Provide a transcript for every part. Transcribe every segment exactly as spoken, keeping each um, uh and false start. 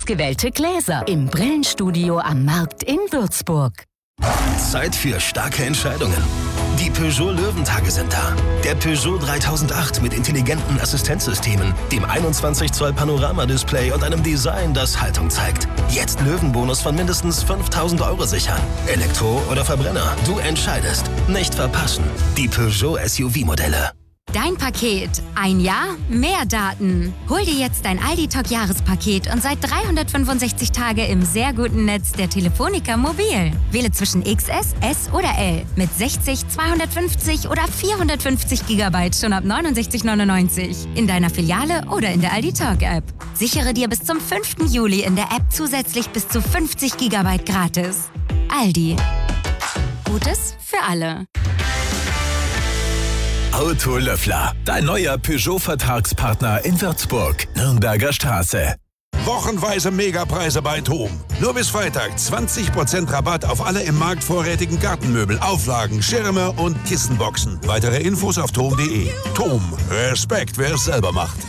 Ausgewählte Gläser im Brillenstudio am Markt in Würzburg. Zeit für starke Entscheidungen. Die Peugeot Löwentage sind da. Der Peugeot dreitausendacht mit intelligenten Assistenzsystemen, dem einundzwanzig Zoll Panoramadisplay und einem Design, das Haltung zeigt. Jetzt Löwenbonus von mindestens fünftausend Euro sichern. Elektro oder Verbrenner, du entscheidest. Nicht verpassen. Die Peugeot S U V-Modelle. Dein Paket. Ein Jahr, mehr Daten. Hol dir jetzt dein Aldi-Talk-Jahrespaket und seit dreihundertfünfundsechzig Tage im sehr guten Netz der Telefonica Mobil. Wähle zwischen X S, S oder L mit sechzig, zweihundertfünfzig oder vierhundertfünfzig Gigabyte schon ab neunundsechzig neunundneunzig. In deiner Filiale oder in der Aldi-Talk-App. Sichere dir bis zum fünften Juli in der App zusätzlich bis zu fünfzig Gigabyte gratis. Aldi. Gutes für alle. Autolöffler, dein neuer Peugeot-Vertragspartner in Würzburg, Nürnberger Straße. Wochenweise Megapreise bei TOM. Nur bis Freitag zwanzig Prozent Rabatt auf alle im Markt vorrätigen Gartenmöbel, Auflagen, Schirme und Kissenboxen. Weitere Infos auf tom punkt de. TOM. Respekt, wer es selber macht.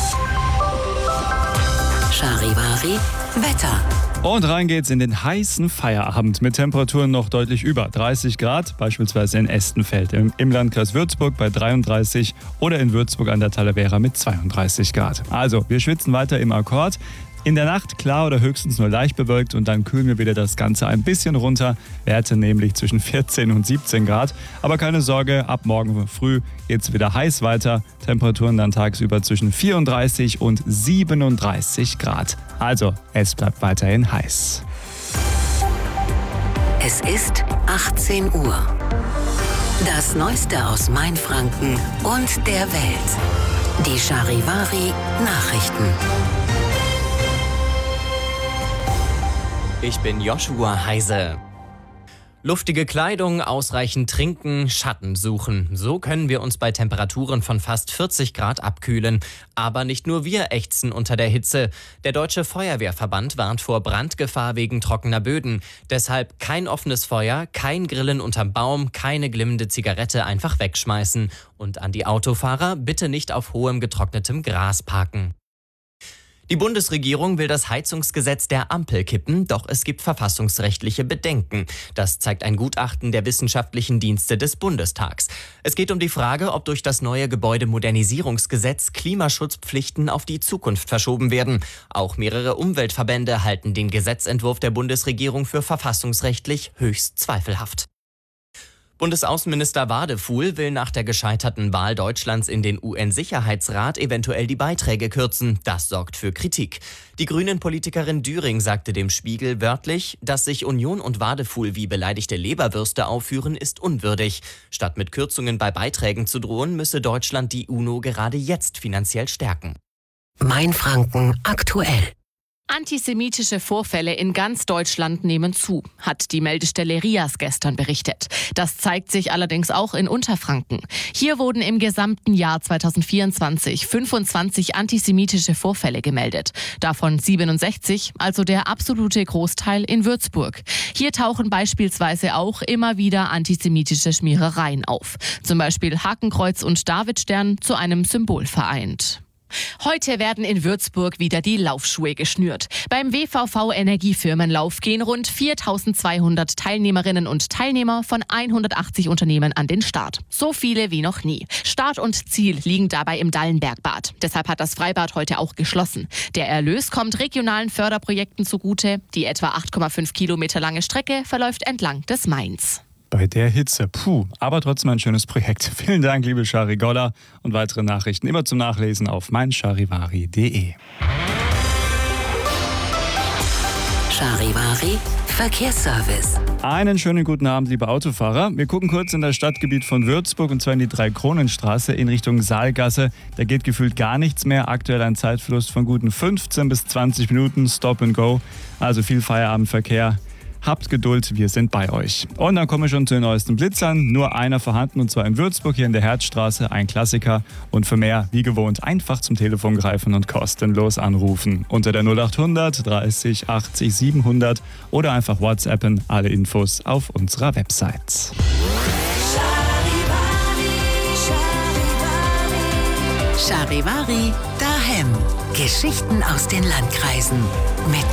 Charivari Wetter. Und rein geht's in den heißen Feierabend mit Temperaturen noch deutlich über dreißig Grad, beispielsweise in Estenfeld im, im Landkreis Würzburg bei dreiunddreißig oder in Würzburg an der Talavera mit zweiunddreißig Grad. Also, wir schwitzen weiter im Akkord. In der Nacht klar oder höchstens nur leicht bewölkt und dann kühlen wir wieder das Ganze ein bisschen runter. Werte nämlich zwischen vierzehn und siebzehn Grad. Aber keine Sorge, ab morgen früh geht's wieder heiß weiter. Temperaturen dann tagsüber zwischen vierunddreißig und siebenunddreißig Grad. Also, es bleibt weiterhin heiß. Es ist achtzehn Uhr. Das Neueste aus Mainfranken und der Welt. Die Charivari Nachrichten. Ich bin Joshua Heise. Luftige Kleidung, ausreichend trinken, Schatten suchen. So können wir uns bei Temperaturen von fast vierzig Grad abkühlen. Aber nicht nur wir ächzen unter der Hitze. Der Deutsche Feuerwehrverband warnt vor Brandgefahr wegen trockener Böden. Deshalb kein offenes Feuer, kein Grillen unterm Baum, keine glimmende Zigarette einfach wegschmeißen. Und an die Autofahrer, bitte nicht auf hohem getrocknetem Gras parken. Die Bundesregierung will das Heizungsgesetz der Ampel kippen, doch es gibt verfassungsrechtliche Bedenken. Das zeigt ein Gutachten der wissenschaftlichen Dienste des Bundestags. Es geht um die Frage, ob durch das neue Gebäudemodernisierungsgesetz Klimaschutzpflichten auf die Zukunft verschoben werden. Auch mehrere Umweltverbände halten den Gesetzentwurf der Bundesregierung für verfassungsrechtlich höchst zweifelhaft. Bundesaußenminister Wadefuhl will nach der gescheiterten Wahl Deutschlands in den U N-Sicherheitsrat eventuell die Beiträge kürzen. Das sorgt für Kritik. Die Grünen-Politikerin Düring sagte dem Spiegel wörtlich, dass sich Union und Wadefuhl wie beleidigte Leberwürste aufführen, ist unwürdig. Statt mit Kürzungen bei Beiträgen zu drohen, müsse Deutschland die UNO gerade jetzt finanziell stärken. Mainfranken aktuell. Antisemitische Vorfälle in ganz Deutschland nehmen zu, hat die Meldestelle RIAS gestern berichtet. Das zeigt sich allerdings auch in Unterfranken. Hier wurden im gesamten Jahr zweitausendvierundzwanzig fünfundzwanzig antisemitische Vorfälle gemeldet. Davon siebenundsechzig, also der absolute Großteil in Würzburg. Hier tauchen beispielsweise auch immer wieder antisemitische Schmierereien auf. Zum Beispiel Hakenkreuz und Davidstern zu einem Symbol vereint. Heute werden in Würzburg wieder die Laufschuhe geschnürt. Beim W V V Energiefirmenlauf gehen rund viertausendzweihundert Teilnehmerinnen und Teilnehmer von hundertachtzig Unternehmen an den Start. So viele wie noch nie. Start und Ziel liegen dabei im Dallenbergbad. Deshalb hat das Freibad heute auch geschlossen. Der Erlös kommt regionalen Förderprojekten zugute. Die etwa acht Komma fünf Kilometer lange Strecke verläuft entlang des Mains. Bei der Hitze, puh, aber trotzdem ein schönes Projekt. Vielen Dank, liebe Shari Golla. Und weitere Nachrichten immer zum Nachlesen auf meincharivari punkt de. Charivari Verkehrsservice. Einen schönen guten Abend, liebe Autofahrer. Wir gucken kurz in das Stadtgebiet von Würzburg und zwar in die Dreikronenstraße in Richtung Saalgasse. Da geht gefühlt gar nichts mehr. Aktuell ein Zeitverlust von guten fünfzehn bis zwanzig Minuten. Stop and go. Also viel Feierabendverkehr. Habt Geduld, wir sind bei euch. Und dann kommen wir schon zu den neuesten Blitzern. Nur einer vorhanden und zwar in Würzburg hier in der Herzstraße. Ein Klassiker. Und für mehr, wie gewohnt, einfach zum Telefon greifen und kostenlos anrufen. Unter der null acht hundert dreißig achtzig siebenhundert oder einfach WhatsAppen. Alle Infos auf unserer Website. Charivari daheim. Geschichten aus den Landkreisen mit